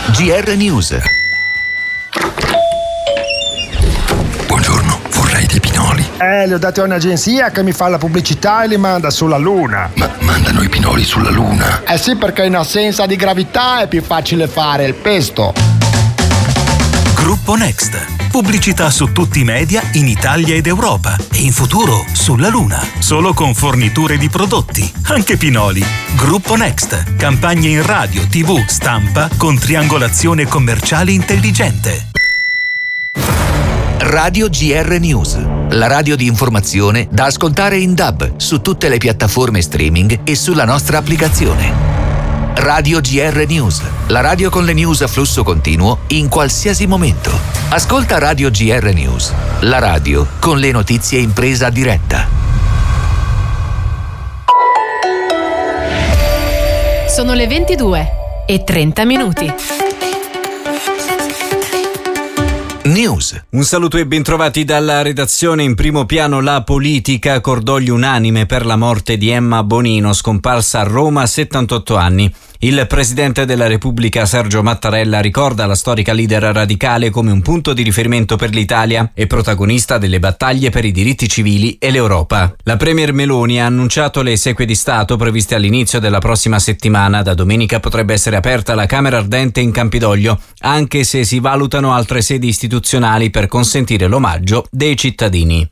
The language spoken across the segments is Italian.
GR News. Buongiorno, vorrei dei pinoli. Li ho dati a un'agenzia che mi fa la pubblicità e li manda sulla Luna. Ma mandano i pinoli sulla Luna? Sì, perché in assenza di gravità è più facile fare il pesto. Gruppo Next. Pubblicità su tutti i media in Italia ed Europa e in futuro sulla Luna. Solo con forniture di prodotti, anche pinoli. Gruppo Next. Campagne in radio, TV, stampa con triangolazione commerciale intelligente. Radio GR News. La radio di informazione da ascoltare in DAB su tutte le piattaforme streaming e sulla nostra applicazione. Radio GR News, la radio con le news a flusso continuo in qualsiasi momento. Ascolta Radio GR News, la radio con le notizie in presa diretta. Sono le 22:30. News. Un saluto e bentrovati dalla redazione. In primo piano la politica, cordoglio unanime per la morte di Emma Bonino, scomparsa a Roma a 78 anni. Il presidente della Repubblica Sergio Mattarella ricorda la storica leader radicale come un punto di riferimento per l'Italia e protagonista delle battaglie per i diritti civili e l'Europa. La premier Meloni ha annunciato le esequie di Stato previste all'inizio della prossima settimana. Da domenica potrebbe essere aperta la Camera Ardente in Campidoglio, anche se si valutano altre sedi istituzionali per consentire l'omaggio dei cittadini.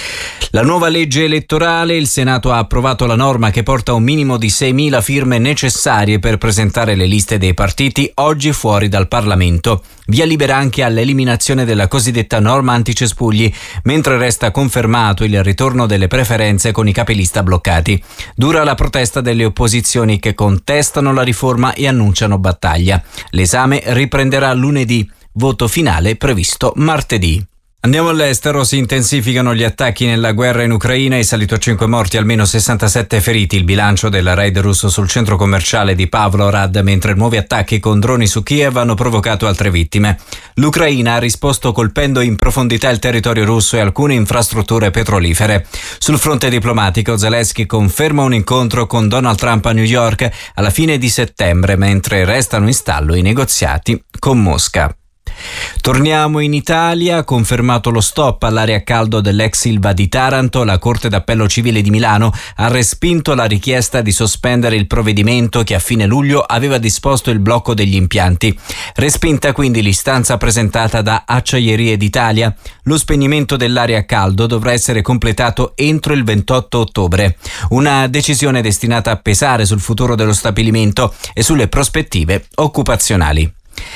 La nuova legge elettorale, il Senato ha approvato la norma che porta un minimo di 6.000 firme necessarie per presentare le liste dei partiti oggi fuori dal Parlamento. Via libera anche all'eliminazione della cosiddetta norma anticespugli, mentre resta confermato il ritorno delle preferenze con i capilista bloccati. Dura la protesta delle opposizioni che contestano la riforma e annunciano battaglia. L'esame riprenderà lunedì, voto finale previsto martedì. Andiamo all'estero, si intensificano gli attacchi nella guerra in Ucraina, è salito a 5 morti, almeno 67 feriti il bilancio del raid russo sul centro commerciale di Pavlorad, mentre nuovi attacchi con droni su Kiev hanno provocato altre vittime. L'Ucraina ha risposto colpendo in profondità il territorio russo e alcune infrastrutture petrolifere. Sul fronte diplomatico, Zelensky conferma un incontro con Donald Trump a New York alla fine di settembre, mentre restano in stallo i negoziati con Mosca. Torniamo in Italia, confermato lo stop all'area a caldo dell'ex Ilva di Taranto, la Corte d'Appello Civile di Milano ha respinto la richiesta di sospendere il provvedimento che a fine luglio aveva disposto il blocco degli impianti. Respinta quindi l'istanza presentata da Acciaierie d'Italia. Lo spegnimento dell'area a caldo dovrà essere completato entro il 28 ottobre. Una decisione destinata a pesare sul futuro dello stabilimento e sulle prospettive occupazionali.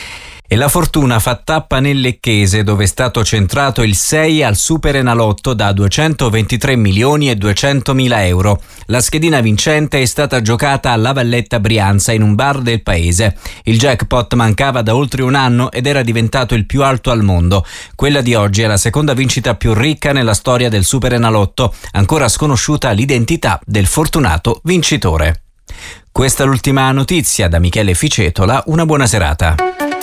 E la fortuna fa tappa nel Lecchese, dove è stato centrato il 6 al Superenalotto da 223 milioni e 200 mila euro. La schedina vincente è stata giocata alla Valletta Brianza in un bar del paese. Il jackpot mancava da oltre un anno ed era diventato il più alto al mondo. Quella di oggi è la seconda vincita più ricca nella storia del Superenalotto, ancora sconosciuta l'identità del fortunato vincitore. Questa è l'ultima notizia da Michele Ficetola, una buona serata.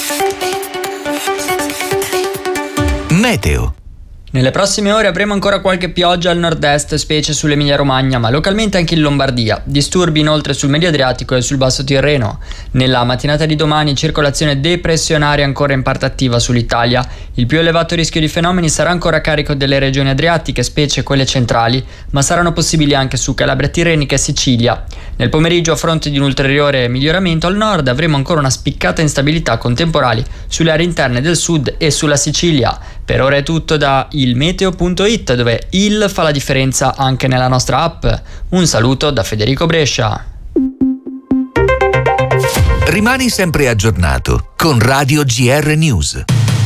Meteo. Nelle prossime ore avremo ancora qualche pioggia al nord-est, specie sull'Emilia Romagna, ma localmente anche in Lombardia. Disturbi inoltre sul Medio Adriatico e sul Basso Tirreno. Nella mattinata di domani circolazione depressionaria ancora in parte attiva sull'Italia. Il più elevato rischio di fenomeni sarà ancora a carico delle regioni adriatiche, specie quelle centrali, ma saranno possibili anche su Calabria Tirrenica e Sicilia. Nel pomeriggio, a fronte di un ulteriore miglioramento al nord, avremo ancora una spiccata instabilità con temporali sulle aree interne del sud e sulla Sicilia. Per ora è tutto da ilmeteo.it, dove il fa la differenza anche nella nostra app. Un saluto da Federico Brescia. Rimani sempre aggiornato con Radio GR News.